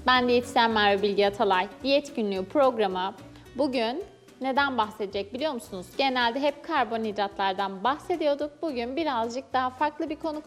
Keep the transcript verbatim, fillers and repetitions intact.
Ben diyetisyen Merve Bilge Atalay. Diyet Günlüğü programı bugün neden bahsedecek biliyor musunuz? Genelde hep karbonhidratlardan bahsediyorduk. Bugün birazcık daha farklı bir konu